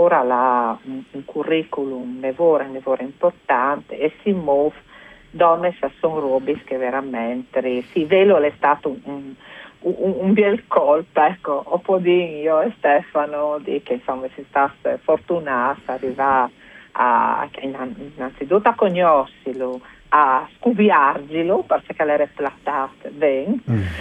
ora ha un curriculum nevora importante e si muove donne sono robe che veramente sì, velo è stato un bel colpo, ecco, o può dire io e Stefano di che insomma si sta fortunata arriva a innanzitutto a conoscerlo, a scuviargelo perché l'era plattato bene,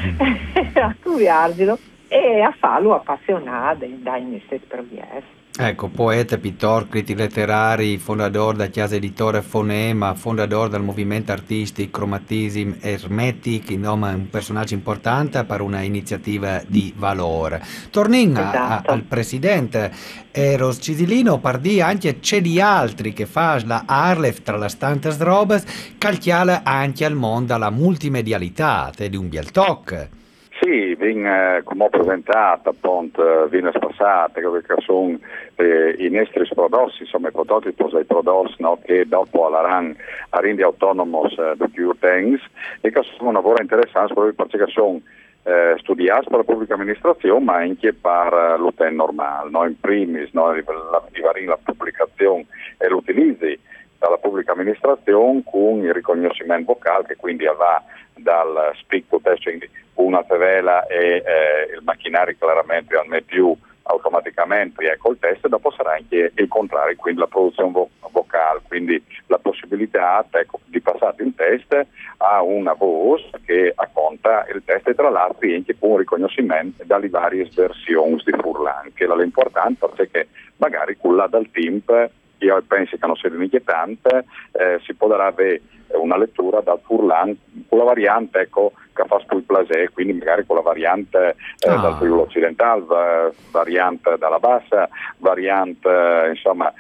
a scuviargelo e a farlo appassionato dai nostri progetti. Ecco, poeta, pittore, critico letterari, fondatore da Chiesa Editore Fonema, fondatore del movimento artistico Cromatism Hermetic, insomma un personaggio importante per una iniziativa di valore. Torniamo Esatto. al presidente Eros Cisilino, pardi anche c'è di altri che fa la Arlef tra le tante robes, calchiala anche al mondo la multimedialità di un biel tocco. Sì, come ho presentato appunto viene passata, che sono i nostri prodotti, insomma i prototipi dei prodotti no, che dopo alla rende autonomos di più things e che sono un lavoro interessante proprio perché sono studiati per la pubblica amministrazione ma anche per l'utente normale, no? In primis no, la pubblicazione e l'utilizzo dalla pubblica amministrazione con il riconoscimento vocale che quindi va dal speak to text, quindi una tevela e il macchinario chiaramente non è più automaticamente col test, dopo sarà anche il contrario, quindi la produzione vocale, quindi la possibilità di passare il test a una voce che acconta il test e tra l'altro anche con un riconoscimento dalle varie versioni di Furlan, che è l'importante perché magari quella dal team io penso che non sia inquietante, si potrà avere una lettura dal Furlan con la variante che fa sul Plasè, quindi magari con la variante dal Friuli occidentale, variante dalla bassa, variante insomma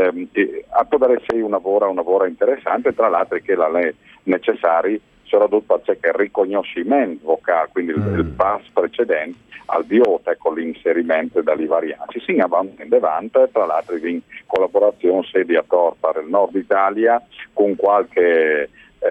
a poter essere un lavoro interessante, tra l'altro che è necessario soprattutto perché il riconoscimento vocale, quindi il pass precedente al biota con l'inserimento dalle varianti. Si avanti in davanti, tra l'altro in collaborazione sedia per il nord Italia con qualche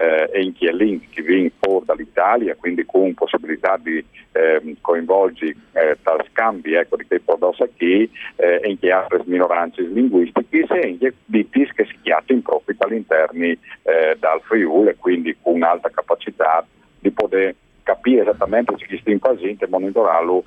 link che viene fuori dall'Italia, quindi con possibilità di coinvolgere tal scambi di quei prodotti qui e anche altre minoranze linguistiche e anche di TIS che si chiamano proprio all'interno dal Friuli, quindi con un'alta capacità di poter capire esattamente se chi sta in paziente e monitorarlo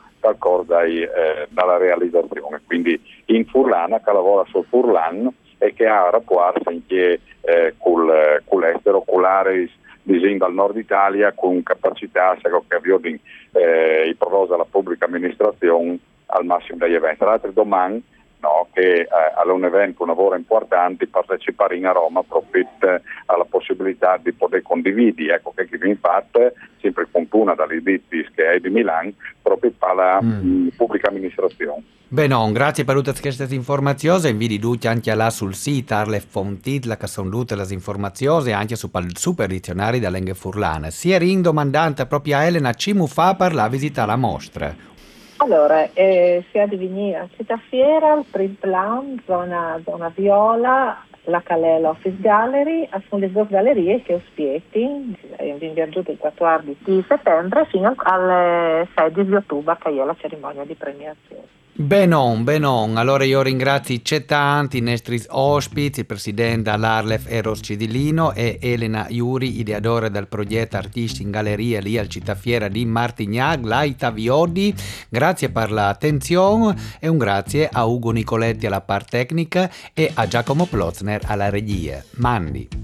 dalla realizzazione. Quindi in Furlana che lavora sul Furlan e che ha rapporti anche con l'estero, con l'area dal nord Italia con capacità che avviano i prodotti della pubblica amministrazione al massimo degli eventi. Tra l'altro domani che è un evento, un lavoro importante, partecipare in Roma proprio alla possibilità di poter condividere, che viene fatto sempre con una dalle ditti che è di Milano proprio per la pubblica amministrazione. Bene, grazie per tutte queste informazioni, inviti tutti anche là sul sito Arlef Fontit, che sono tutte le informazioni anche sul super dizionario della lingua furlana. Sia domandante proprio a Elena Cimu fa per la visita alla mostra. Allora, si adivini a Città Fiera, il primo plan, zona Viola, la Calela Office Gallery, sono le due gallerie che ospiti in viaggiato il 14 settembre fino al 16 di ottobre che è la cerimonia di premiazione. Benon. Allora io ringrazio tanti i nostri ospiti, il presidente dell'Arlef Eros Cisilino e Elena Iuri, ideatore del progetto Artisti in Galleria lì al Cittafiera di Martignac, Laita Viodi. Grazie per l'attenzione e un grazie a Ugo Nicoletti alla parte tecnica e a Giacomo Plotzner alla regia. Mandi.